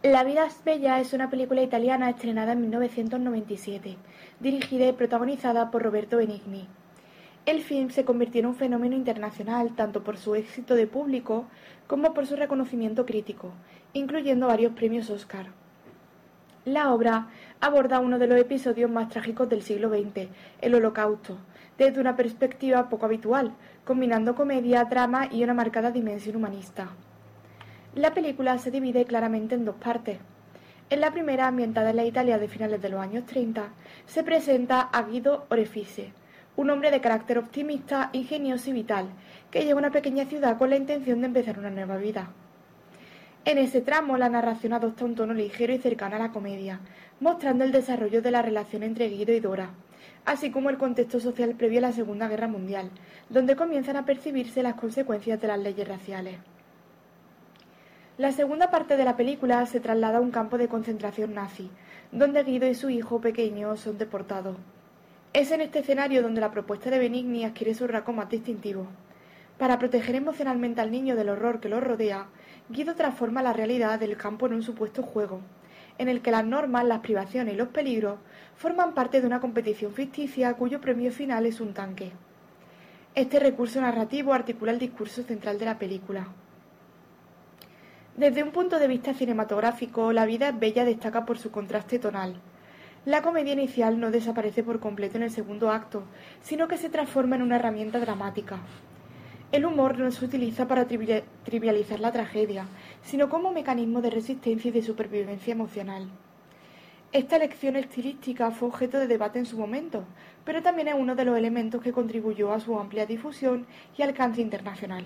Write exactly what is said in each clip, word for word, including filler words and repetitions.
La vida es bella es una película italiana estrenada en mil novecientos noventa y siete, dirigida y protagonizada por Roberto Benigni. El film se convirtió en un fenómeno internacional tanto por su éxito de público como por su reconocimiento crítico, incluyendo varios premios Oscar. La obra aborda uno de los episodios más trágicos del siglo veinte, el Holocausto, desde una perspectiva poco habitual, combinando comedia, drama y una marcada dimensión humanista. La película se divide claramente en dos partes. En la primera, ambientada en la Italia de finales de los años treinta, se presenta a Guido Orefice, un hombre de carácter optimista, ingenioso y vital, que llega a una pequeña ciudad con la intención de empezar una nueva vida. En ese tramo, la narración adopta un tono ligero y cercano a la comedia, mostrando el desarrollo de la relación entre Guido y Dora, así como el contexto social previo a la Segunda Guerra Mundial, donde comienzan a percibirse las consecuencias de las leyes raciales. La segunda parte de la película se traslada a un campo de concentración nazi, donde Guido y su hijo pequeño son deportados. Es en este escenario donde la propuesta de Benigni adquiere su rasgo más distintivo. Para proteger emocionalmente al niño del horror que lo rodea, Guido transforma la realidad del campo en un supuesto juego, en el que las normas, las privaciones y los peligros forman parte de una competición ficticia cuyo premio final es un tanque. Este recurso narrativo articula el discurso central de la película. Desde un punto de vista cinematográfico, La vida es bella destaca por su contraste tonal. La comedia inicial no desaparece por completo en el segundo acto, sino que se transforma en una herramienta dramática. El humor no se utiliza para trivializar la tragedia, sino como mecanismo de resistencia y de supervivencia emocional. Esta elección estilística fue objeto de debate en su momento, pero también es uno de los elementos que contribuyó a su amplia difusión y alcance internacional.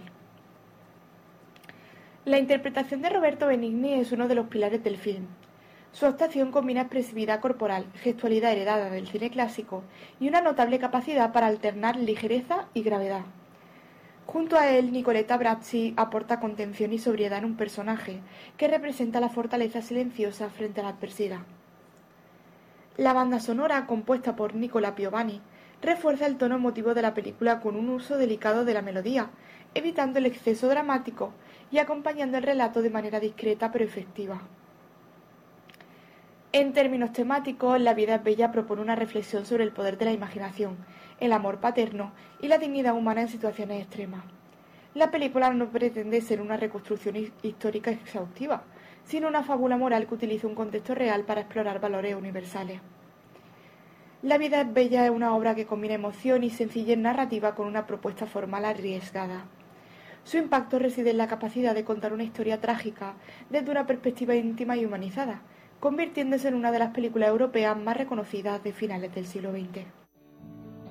La interpretación de Roberto Benigni es uno de los pilares del film. Su actuación combina expresividad corporal, gestualidad heredada del cine clásico y una notable capacidad para alternar ligereza y gravedad. Junto a él, Nicoletta Brasi aporta contención y sobriedad en un personaje que representa la fortaleza silenciosa frente a la adversidad. La banda sonora, compuesta por Nicola Piovani, refuerza el tono emotivo de la película con un uso delicado de la melodía, evitando el exceso dramático y acompañando el relato de manera discreta pero efectiva. En términos temáticos, La vida es bella propone una reflexión sobre el poder de la imaginación, el amor paterno y la dignidad humana en situaciones extremas. La película no pretende ser una reconstrucción histórica exhaustiva, sino una fábula moral que utiliza un contexto real para explorar valores universales. La vida es bella es una obra que combina emoción y sencillez narrativa con una propuesta formal arriesgada. Su impacto reside en la capacidad de contar una historia trágica desde una perspectiva íntima y humanizada, convirtiéndose en una de las películas europeas más reconocidas de finales del siglo veinte.